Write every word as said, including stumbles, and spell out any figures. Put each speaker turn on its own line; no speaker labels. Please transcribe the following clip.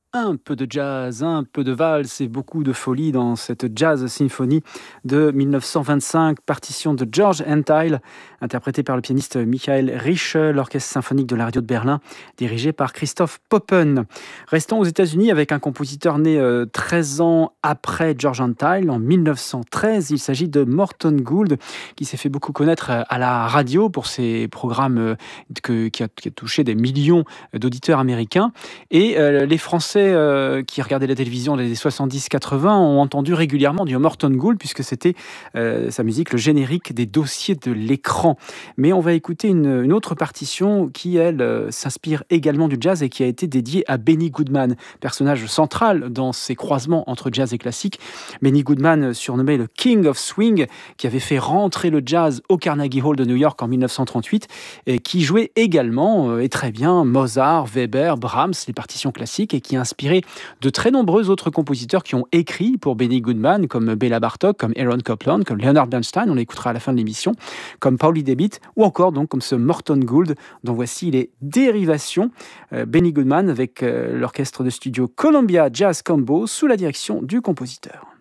Un peu de jazz, un peu de valse et beaucoup de folie dans cette Jazz Symphony de mille neuf cent vingt-cinq, partition de George Antheil, interprétée par le pianiste Michael Riche, l'orchestre symphonique de la radio de Berlin, dirigé par Christoph Poppen. Restons aux États-Unis avec un compositeur né euh, treize ans après George Antheil, en mille neuf cent treize. Il s'agit de Morton Gould, qui s'est fait beaucoup connaître euh, à la radio pour ses programmes euh, que- qui, a, qui a touché des millions d'auditeurs américains. Et euh, les Français euh, qui regardaient la télévision des années soixante-dix quatre-vingts ont entendu régulièrement du Morton Gould, puisque c'était euh, sa musique, le générique des dossiers de l'écran. Mais on va écouter une, une autre partition qui, elle, euh, s'inspire également du jazz et qui a été dédiée à Benny Goodman, personnage central dans ces croisements entre jazz et classique. Benny Goodman, surnommé le King of Swing, qui avait fait rentrer le jazz au Carnegie Hall de New York en mille neuf cent trente-huit, et qui jouait également, euh, et très bien, Mozart, Weber, Brahms, les partitions classiques, et qui a inspiré de très nombreux autres compositeurs qui ont écrit pour Benny Goodman, comme Béla Bartók, comme Aaron Copland, comme Leonard Bernstein, on l'écoutera à la fin de l'émission, comme Paulie David, ou encore donc comme ce Morton Gould, dont voici les dérivations. Euh, Benny Goodman avec euh, l'orchestre de studio Columbia Jazz Combo sous la direction du compositeur.